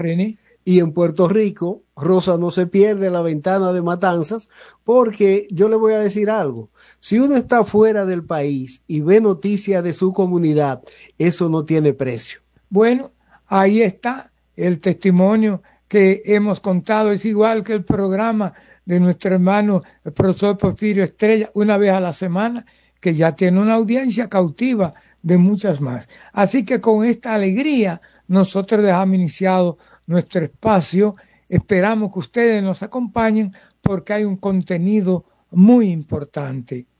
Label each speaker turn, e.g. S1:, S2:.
S1: René.
S2: Y en Puerto Rico, Rosa no se pierde la ventana de Matanzas, porque yo le voy a decir algo. Si uno está fuera del país y ve noticias de su comunidad, eso no tiene precio.
S1: Bueno, ahí está el testimonio que hemos contado. Es igual que el programa de nuestro hermano el profesor Porfirio Estrella, una vez a la semana, que ya tiene una audiencia cautiva de muchas más. Así que con esta alegría nosotros dejamos iniciado nuestro espacio. Esperamos que ustedes nos acompañen porque hay un contenido muy importante.